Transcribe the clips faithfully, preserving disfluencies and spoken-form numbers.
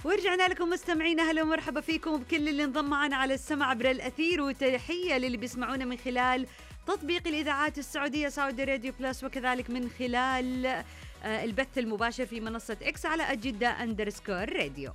ورجعنا لكم مستمعين، اهلا ومرحبا فيكم بكل اللي انضم معنا على السمع عبر الاثير، وتحيه للي بيسمعونا من خلال تطبيق الاذاعات السعوديه سعودي راديو بلس، وكذلك من خلال البث المباشر في منصه اكس على أجدة اندرسكور راديو.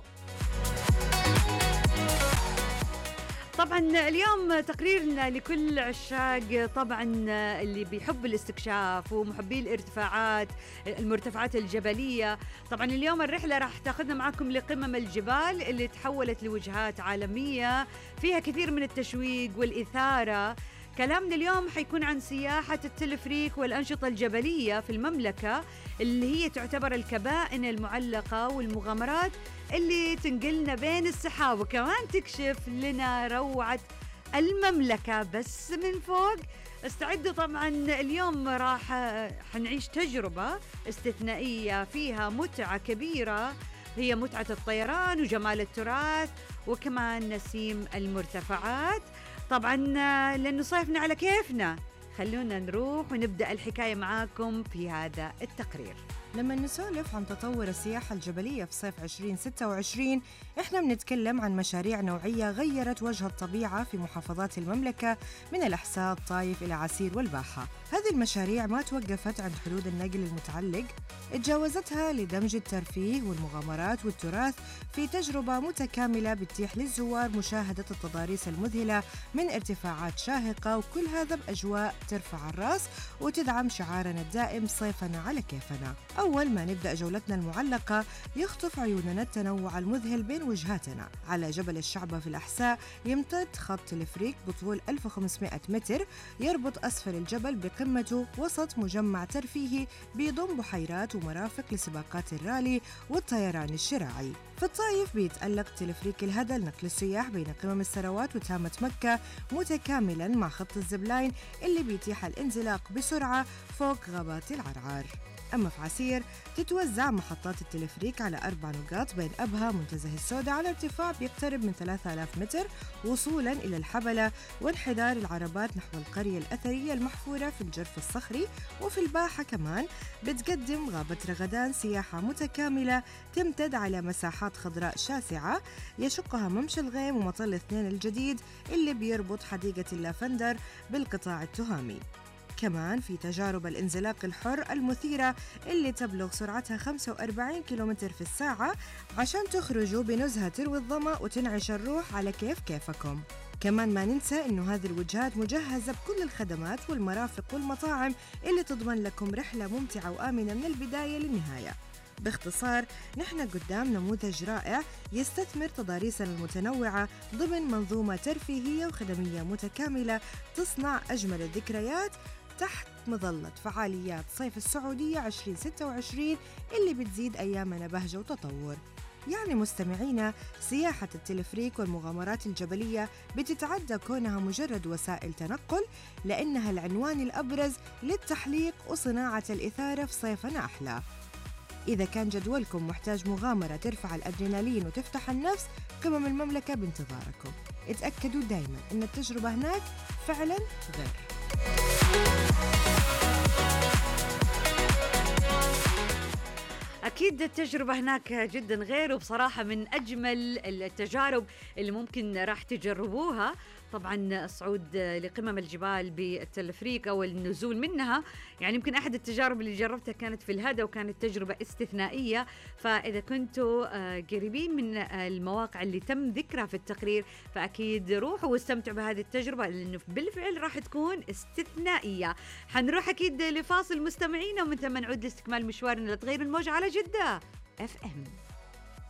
طبعا اليوم تقريرنا لكل عشاق طبعا اللي بيحب الاستكشاف ومحبي الارتفاعات المرتفعات الجبلية. طبعا اليوم الرحلة راح تاخذنا معكم لقمم الجبال اللي تحولت لوجهات عالمية فيها كثير من التشويق والإثارة. كلامنا اليوم حيكون عن سياحة التلفريك والأنشطة الجبلية في المملكة اللي هي تعتبر الكبائن المعلقة والمغامرات اللي تنقلنا بين السحاب، وكمان تكشف لنا روعة المملكة بس من فوق. استعدوا طبعا اليوم راح حنعيش تجربة استثنائية فيها متعة كبيرة، هي متعة الطيران وجمال التراث وكمان نسيم المرتفعات. طبعا لأنه صيفنا على كيفنا، خلونا نروح ونبدأ الحكاية معاكم في هذا التقرير. لما نسولف عن تطور السياحة الجبلية في صيف عشرين ستة وعشرين، إحنا بنتكلم عن مشاريع نوعية غيرت وجه الطبيعة في محافظات المملكة من الأحساء الطايف إلى عسير والباحة. هذه المشاريع ما توقفت عند حدود النقل المتعلق، اتجاوزتها لدمج الترفيه والمغامرات والتراث في تجربة متكاملة بتتيح للزوار مشاهدة التضاريس المذهلة من ارتفاعات شاهقة، وكل هذا بأجواء ترفع الرأس وتدعم شعارنا الدائم صيفنا على كيفنا. أول ما نبدأ جولتنا المعلقة يخطف عيوننا التنوع المذهل بين وجهاتنا. على جبل الشعبة في الأحساء يمتد خط تلفريك بطول ألف وخمسمائة متر يربط أسفل الجبل بقمته وسط مجمع ترفيهي بيضم بحيرات ومرافق لسباقات الرالي والطيران الشراعي. في الطايف بيتألق تلفريك الهدى لنقل السياح بين قمم السروات وتهامة مكة متكاملا مع خط الزبلاين اللي بيتيح الانزلاق بسرعة فوق غابات العرعار. أما في عسير تتوزع محطات التلفريك على أربع نقاط بين أبها منتزه السوداء على ارتفاع بيقترب من ثلاثة آلاف متر وصولا إلى الحبلة وانحدار العربات نحو القرية الأثرية المحفورة في الجرف الصخري. وفي الباحة كمان بتقدم غابة رغدان سياحة متكاملة تمتد على مساحات خضراء شاسعة يشقها ممشى الغيم ومطل اثنين الجديد اللي بيربط حديقة اللافندر بالقطاع التهامي. كمان في تجارب الانزلاق الحر المثيرة اللي تبلغ سرعتها خمسة وأربعين كيلومتر في الساعة عشان تخرجوا بنزهة تروي الظما وتنعش الروح على كيف كيفكم. كمان ما ننسى إنه هذه الوجهات مجهزة بكل الخدمات والمرافق والمطاعم اللي تضمن لكم رحلة ممتعة وآمنة من البداية للنهاية. باختصار نحن قدام نموذج رائع يستثمر تضاريسنا المتنوعة ضمن منظومة ترفيهية وخدمية متكاملة تصنع أجمل الذكريات تحت مظلة فعاليات صيف السعودية عشرين ستة وعشرين اللي بتزيد أيامنا بهجة وتطور. يعني مستمعينا، سياحة التلفريك والمغامرات الجبلية بتتعدى كونها مجرد وسائل تنقل، لأنها العنوان الأبرز للتحليق وصناعة الإثارة في صيفنا أحلى. إذا كان جدولكم محتاج مغامرة ترفع الأدرينالين وتفتح النفس، قمم المملكة بانتظاركم. اتأكدوا دايما أن التجربة هناك فعلا غير. أكيد التجربة هناك جدا غير، وبصراحة من أجمل التجارب اللي ممكن راح تجربوها. طبعا الصعود لقمم الجبال بالتلفريك أو النزول منها، يعني يمكن أحد التجارب اللي جربتها كانت في الهدى وكانت تجربة استثنائية. فإذا كنتوا قريبين من المواقع اللي تم ذكرها في التقرير فأكيد روحوا واستمتعوا بهذه التجربة، لأنه بالفعل راح تكون استثنائية. حنروح أكيد لفاصل مستمعينا، ومن ثم نعود لاستكمال مشوارنا لتغير الموج على جدة اف ام.